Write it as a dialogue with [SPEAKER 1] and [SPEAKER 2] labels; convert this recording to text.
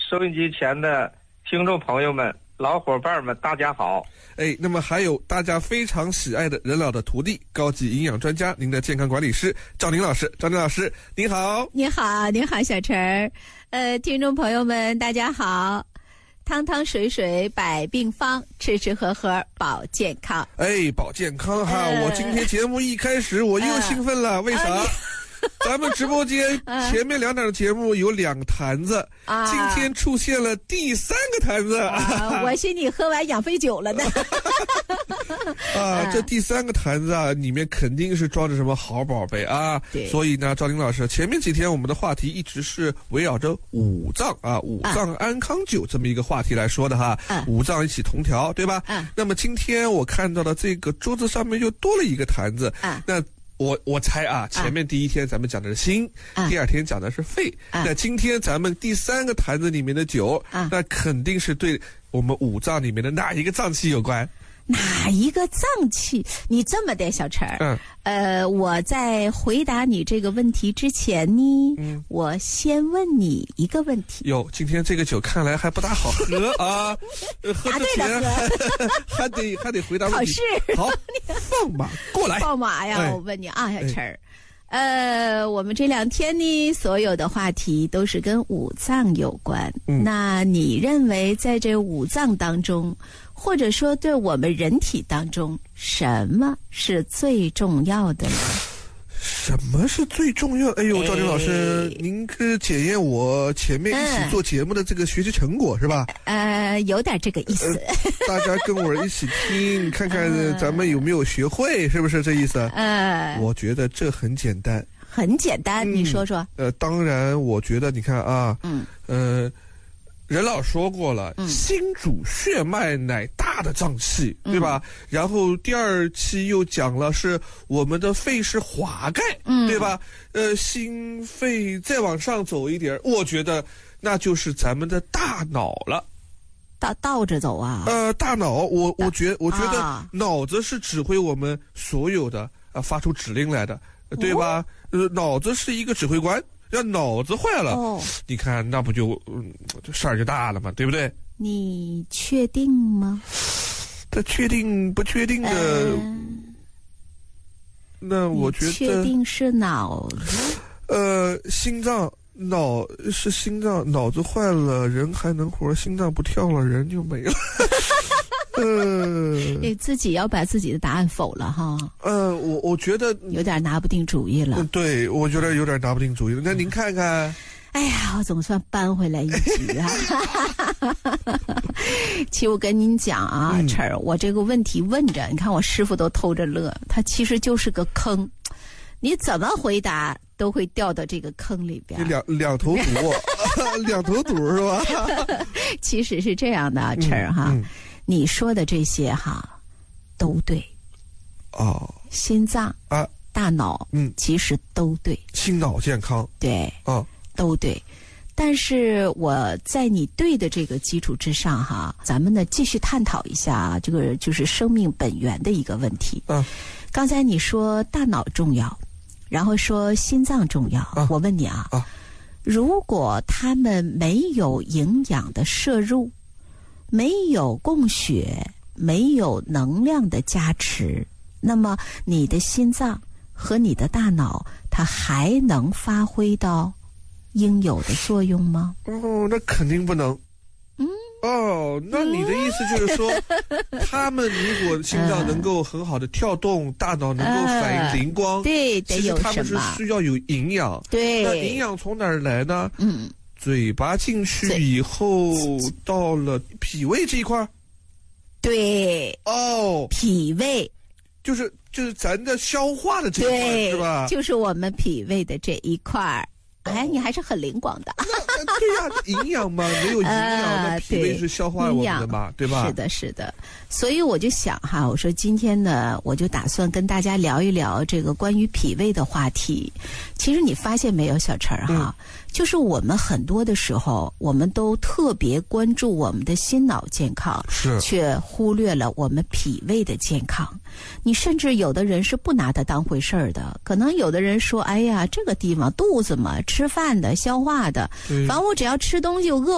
[SPEAKER 1] 收音机前的听众朋友们、老伙伴们，大家好。
[SPEAKER 2] 那么还有大家非常喜爱的人老的徒弟，高级营养专家，您的健康管理师赵宁老师。赵宁老师，您好。
[SPEAKER 3] 你好，你好，小陈儿。听众朋友们，大家好。汤汤水水百病方，吃吃喝喝保健康。
[SPEAKER 2] 保健康哈！我今天节目一开始我又兴奋了，为啥？咱们直播间前面2档的节目有2坛子，今天出现了第3个坛子。
[SPEAKER 3] 我寻你喝完养肥酒了呢。
[SPEAKER 2] 这第3个坛子里面肯定是装着什么好宝贝啊！所以呢，赵宁老师，前面几天我们的话题一直是围绕着五脏五脏安康酒这么一个话题来说的哈。五脏一起同调，对吧？那么今天我看到的这个桌子上面又多了一个坛子。那我猜前面第1天咱们讲的是心，第2天讲的是肺，那今天咱们第3个坛子里面的酒，那肯定是对我们五脏里面的哪一个脏器有关？
[SPEAKER 3] 哪一个脏器？你这么的，小陈儿，我在回答你这个问题之前呢，我先问你一个问题。
[SPEAKER 2] 今天这个酒看来还不大好喝啊，喝之前还得回答问题。好，放马过来。
[SPEAKER 3] 放马呀！我问你啊，小陈儿。我们这2天呢，所有的话题都是跟五脏有关。那你认为在这五脏当中，或者说对我们人体当中，什么是最重要的呢？
[SPEAKER 2] 什么是最重要？赵宁老师，您是检验我前面一起做节目的这个学习成果是吧？
[SPEAKER 3] 有点这个意思。
[SPEAKER 2] 大家跟我一起听，看看咱们有没有学会，是不是这意思？我觉得这很简单。
[SPEAKER 3] 很简单，你说说。
[SPEAKER 2] 当然，我觉得你看人老说过了，心主血脉乃大的脏器，对吧？然后第2期又讲了是我们的肺是华盖，对吧？心肺再往上走一点，我觉得那就是咱们的大脑了。
[SPEAKER 3] 倒着走啊？
[SPEAKER 2] 大脑，我觉得脑子是指挥我们所有的发出指令来的，对吧？脑子是一个指挥官。要脑子坏了，你看那不就事儿就大了嘛，对不对？
[SPEAKER 3] 你确定吗？
[SPEAKER 2] 他确定不确定的？那我觉得
[SPEAKER 3] 确定是脑子。
[SPEAKER 2] 心脏是心脏，脑子坏了人还能活，心脏不跳了人就没了。
[SPEAKER 3] 你自己要把自己的答案否了哈。
[SPEAKER 2] 我觉得
[SPEAKER 3] 有点拿不定主意了。
[SPEAKER 2] 对，我觉得有点拿不定主意了。那您看看。
[SPEAKER 3] 哎呀，我总算扳回来一局啊！其实我跟您讲啊，陈儿，我这个问题问着，你看我师傅都偷着乐，他其实就是个坑，你怎么回答都会掉到这个坑里边。
[SPEAKER 2] 两头堵，两头堵是吧？
[SPEAKER 3] 其实是这样的，陈儿哈。你说的这些哈，都对。心脏大脑，其实都对。
[SPEAKER 2] 心脑健康，
[SPEAKER 3] 对，都对。但是我在你对的这个基础之上哈，咱们呢继续探讨一下这个就是生命本源的一个问题。刚才你说大脑重要，然后说心脏重要，我问你如果他们没有营养的摄入，没有供血，没有能量的加持，那么你的心脏和你的大脑它还能发挥到应有的作用吗？
[SPEAKER 2] 那肯定不能。那你的意思就是说，他们如果心脏能够很好的跳动，大脑能够反应灵光，
[SPEAKER 3] 对，
[SPEAKER 2] 其实他们是需要有营养。
[SPEAKER 3] 对，
[SPEAKER 2] 那营养从哪儿来呢？嘴巴进去以后，到了脾胃这一块。
[SPEAKER 3] 对，脾胃
[SPEAKER 2] 就是咱的消化的这一块，是吧？
[SPEAKER 3] 就是我们脾胃的这一块。你还是很灵光的。
[SPEAKER 2] 对呀，营养嘛，没有营养，那脾胃是消化我们的嘛，对吧？
[SPEAKER 3] 是的，是的。所以我就想哈，我说今天呢，我就打算跟大家聊一聊这个关于脾胃的话题。其实你发现没有，小陈儿哈，就是我们很多的时候，我们都特别关注我们的心脑健康，却忽略了我们脾胃的健康。你甚至有的人是不拿它当回事儿的，可能有的人说，哎呀，这个地方肚子嘛，吃饭的、消化的，反正我只要吃东西，我饿